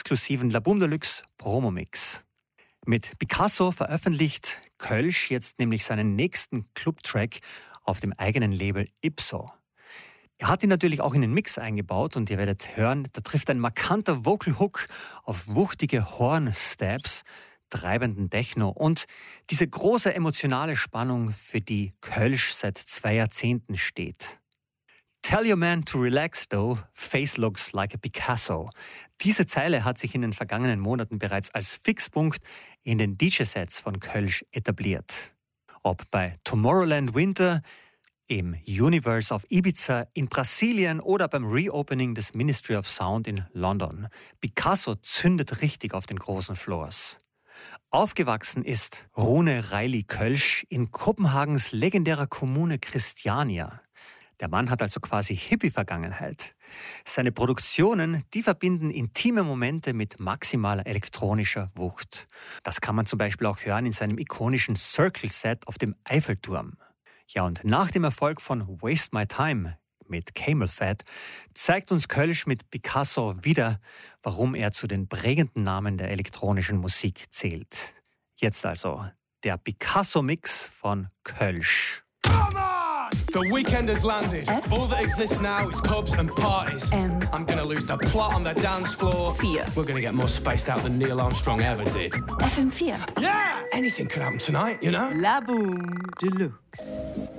exklusiven Laboom Deluxe Promomix. Mit Picasso veröffentlicht Kölsch jetzt nämlich seinen nächsten Clubtrack auf dem eigenen Label Ipso. Er hat ihn natürlich auch in den Mix eingebaut und ihr werdet hören, da trifft ein markanter Vocal Hook auf wuchtige Horn-Stabs, treibenden Techno und diese große emotionale Spannung, für die Kölsch seit 2 Jahrzehnten steht. Tell your man to relax though, face looks like a Picasso. Diese Zeile hat sich in den vergangenen Monaten bereits als Fixpunkt in den DJ-Sets von Kölsch etabliert. Ob bei Tomorrowland Winter, im Universe auf Ibiza, in Brasilien oder beim Reopening des Ministry of Sound in London. Picasso zündet richtig auf den großen Floors. Aufgewachsen ist Rune Reilly Kölsch in Kopenhagens legendärer Kommune Christiania. Der Mann hat also quasi Hippie-Vergangenheit. Seine Produktionen, die verbinden intime Momente mit maximaler elektronischer Wucht. Das kann man zum Beispiel auch hören in seinem ikonischen Circle-Set auf dem Eiffelturm. Ja, und nach dem Erfolg von Waste My Time mit Camel Fat zeigt uns Kölsch mit Picasso wieder, warum er zu den prägenden Namen der elektronischen Musik zählt. Jetzt also der Picasso-Mix von Kölsch. The weekend has landed. F. All that exists now is pubs and parties. M. I'm gonna lose the plot on the dance floor. 4. We're gonna get more spaced out than Neil Armstrong ever did. FM4. Yeah! Anything could happen tonight, you know? Laboom Deluxe.